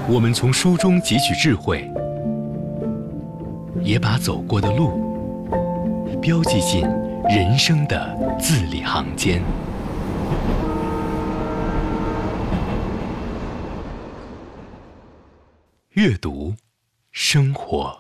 我们从书中汲取智慧，也把走过的路标记进人生的字里行间。阅读，生活。